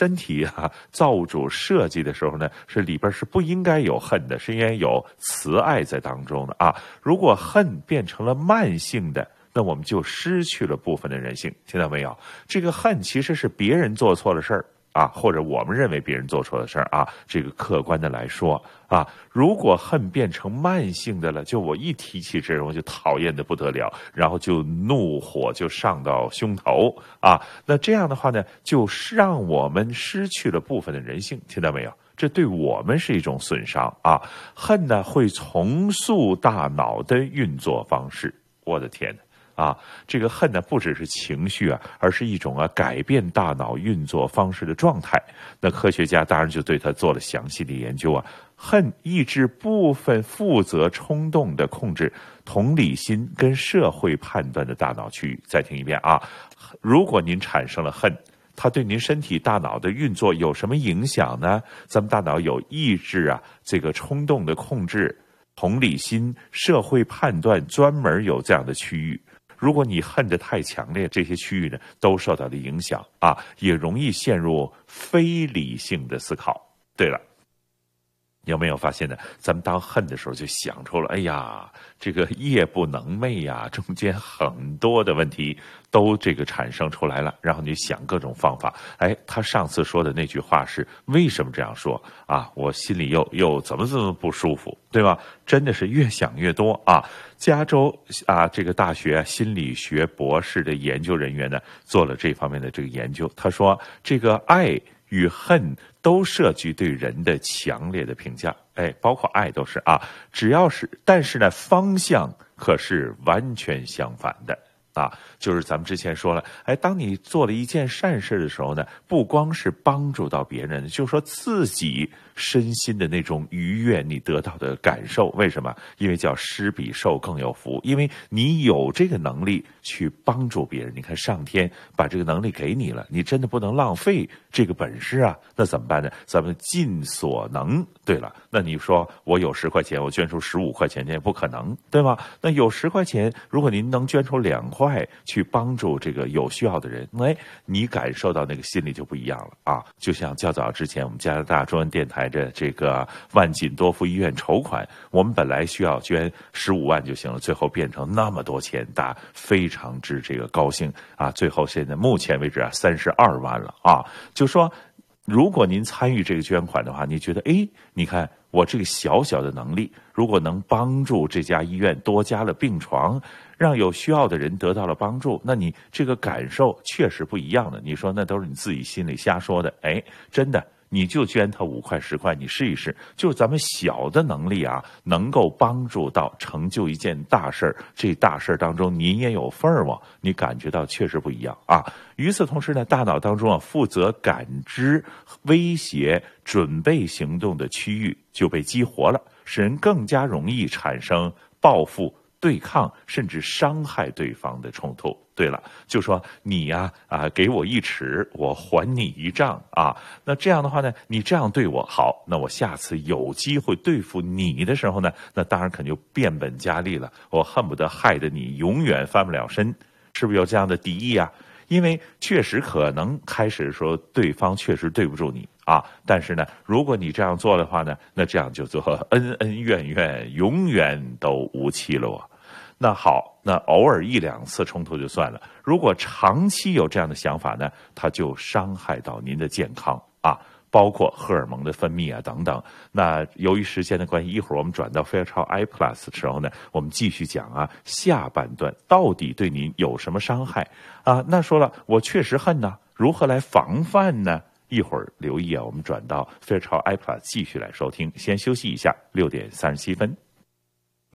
身体啊，造物主设计的时候呢，是里边是不应该有恨的，是应该有慈爱在当中的啊。如果恨变成了慢性的，那我们就失去了部分的人性，听到没有？这个恨其实是别人做错了事儿啊，或者我们认为别人做错了事儿啊，这个客观的来说啊，如果恨变成慢性的了，就我一提起这人我就讨厌的不得了，然后就怒火就上到胸头啊，那这样的话呢，就是让我们失去了部分的人性，听到没有？这对我们是一种损伤啊！恨呢会重塑大脑的运作方式，我的天哪！啊，这个恨呢，不只是情绪啊，而是一种改变大脑运作方式的状态。那科学家当然就对它做了详细的研究啊。恨抑制部分负责冲动的控制同理心跟社会判断的大脑区域。再听一遍啊，如果您产生了恨，它对您身体大脑的运作有什么影响呢？咱们大脑有抑制啊，这个冲动的控制、同理心、社会判断，专门有这样的区域。如果你恨得太强烈，这些区域呢都受到了影响啊，也容易陷入非理性的思考。对了，有没有发现呢？咱们当恨的时候就想出了，哎呀，这个夜不能寐呀，中间很多的问题都这个产生出来了，然后你想各种方法。哎，他上次说的那句话是为什么这样说啊？我心里又怎么不舒服，对吧？真的是越想越多啊！加州啊，这个大学心理学博士的研究人员呢，做了这方面的这个研究。他说，这个爱与恨都涉及对人的强烈的评价，哎，包括爱都是啊，只要是，但是呢，方向可是完全相反的。啊，就是咱们之前说了，哎，当你做了一件善事的时候呢，不光是帮助到别人，就是说自己身心的那种愉悦，你得到的感受，为什么？因为叫施比受更有福，因为你有这个能力去帮助别人。你看上天把这个能力给你了，你真的不能浪费这个本事啊！那怎么办呢？咱们尽所能。对了，那你说我有10块钱，我捐出15块钱，这也不可能，对吗？那有10块钱，如果您能捐出2块去帮助这个有需要的人，哎，你感受到那个心里就不一样了啊！就像较早之前我们加拿大中文电台的这个万锦多夫医院筹款，我们本来需要捐15万就行了，最后变成那么多钱，大家非常之这个高兴啊！最后现在目前为止啊，32万了啊！就说，如果您参与这个捐款的话，你觉得，哎，你看我这个小小的能力，如果能帮助这家医院多加了病床，让有需要的人得到了帮助，那你这个感受确实不一样的。你说那都是你自己心里瞎说的，哎，真的。你就捐他5块10块，你试一试，就是咱们小的能力啊，能够帮助到成就一件大事儿，这大事儿当中您也有份儿嘛，你感觉到确实不一样啊。与此同时呢，大脑当中啊负责感知、威胁、准备行动的区域就被激活了，使人更加容易产生报复、对抗甚至伤害对方的冲突。对了，就说你呀给我1尺，我还你1丈啊。那这样的话呢，你这样对我好，那我下次有机会对付你的时候呢，那当然肯定就变本加厉了。我恨不得害得你永远翻不了身，是不是有这样的敌意啊？因为确实可能开始说对方确实对不住你啊，但是呢，如果你这样做的话呢，那这样就做恩恩怨怨，永远都无期了啊。那好，那偶尔1、2次冲突就算了，如果长期有这样的想法呢，它就伤害到您的健康啊，包括荷尔蒙的分泌啊等等。那由于时间的关系，一会儿我们转到飞超 I Plus 的时候呢，我们继续讲啊下半段到底对您有什么伤害啊？那说了，我确实恨呢，如何来防范呢？一会儿留意啊，我们转到飞超 I Plus 继续来收听。先休息一下，6点37分。